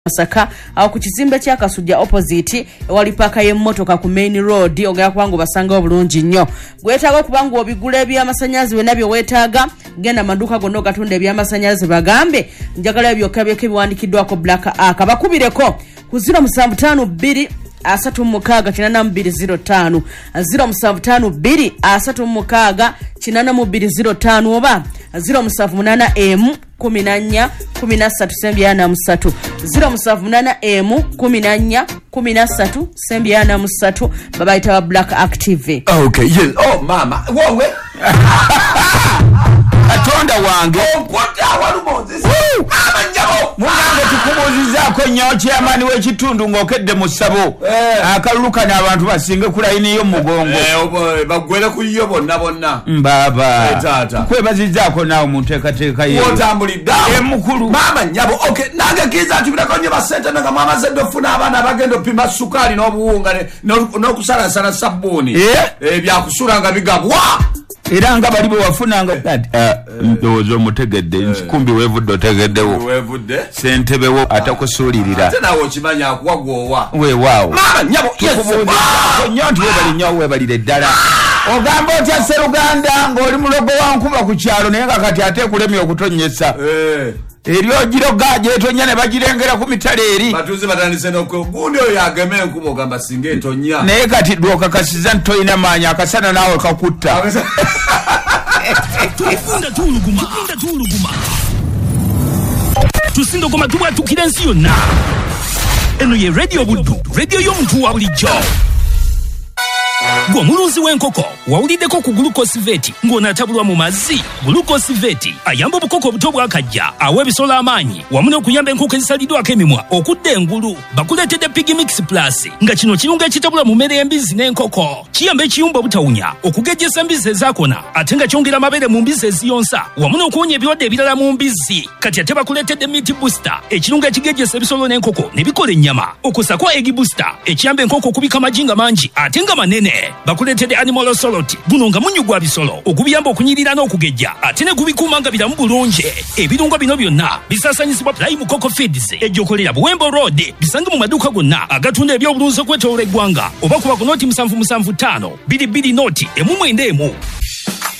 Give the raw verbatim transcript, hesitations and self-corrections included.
Masaka awo ku kizimbe kya Kasujja opposite ewali paka y'emmotoka ku main road ogera kubangu basanga obulungi nnyo gwetaaga okubangu obigula ebyamasanyazi we nabyo weetaaga genda maduka gonna ogatunda ebyamasanyazi bagambe njagala byokka byokka biwandikiddwako Black Ark bakubireko ku zero seven five two asatu mukaga kinana mbiri zero tano zero seven five two asatu mukaga kinana mbiri zero tano oba zero seven eight m kumi na nnya kumi na ssatu sembi ana musatu zero seven eight m kumi na nnya kumi na ssatu sembi ana musatu babayita wa Black Ark T V. Okay, yes. Oh mama wowe atonda wange okwata walumonze amanyabo mwange tukubuzizako nnyo chairman w'ekitundu ng'okedde mu ssabo akaluluka n'abantu basinge ku layini yo mugongo bagwere ku yo bonna bonna mbaba kwebazizzaako naawe mu nteekateeka ye otambulidde emukulu mama nnyabo okay nange kiza atubirako nnyo basente nga mwama zedde ofuna abaana abagenda opima sukaali n'obuwunga n'okusalasala sabbuuni ebyakusula nga bigabwa era nga bali bewafunanga ndowooza omutegedde nkikumbi weevudde otegeddewo weevudde sentebewo atakusuulirira ate naawe okimanya akuwagwowa weewaawo mama nnyabo nnyo nti weebali nnyo weebalire ddala ogamba otya Sseruganda ng'oli mulogo wa nkuba ku kyalo naye nga kati ate ekulemye okutonnyesa eryo giroga gyetonya ne bagirengera ku mitale eri batuze batandise n'okwe gundi oyo yageme enkuba ogamba singa etonya naye kati dwokakasiza nti tolina maanyi akasana naawe kakutta tufunda tuuluguma tufunda tuuluguma tusindogoma tubwatukira ensi yonna eno ye radio buddu radio y'omuntu wa bulijjo gw'omulunzi w'enkoko wawuliddeko ku gulukosiveti ng'onaatabulwa mu mazzi gulukosiveti ayamba obukoko obuto bwakajja awa ebisolo amaanyi wamu n'okuyamba enkoko ezisaliddwako emimwa okudda engulu bakuleetedde pigimix plus nga kino kirungo ekitabula mu mmere y'embizzi n'enkoko kiyamba ekiyumba obutawunya okugejjesa embizzi ezaakona ate nga kyongera amabeere mu mbizzi eziyonsa wamu n'okuwonya ebirwadde ebirala mu mbizzi kati ate bakuleetedde meat booster ekirungo ekigejjesa ebisolo n'enkoko ne bikola ennyama okusako egg booster ekiyamba enkoko okubika amagi nga mangi ate nga manene bakuleetedde animal osoloti guno nga munyu gwa bisolo ogubiyamba okunyirira n'okugejja ate ne gubikuuma nga biramu bulungi ebirungo bino byonna bisaasanyizibwa Prime Coco Feeds ejjokolera Buwembo Road bisange mu maduuka gonna agatunda ebyobulunzi okwetooloola eggwanga oba kuba ku nooti musanvu musanvu ttaano bbiri bbiri nooti emu mwenda emu.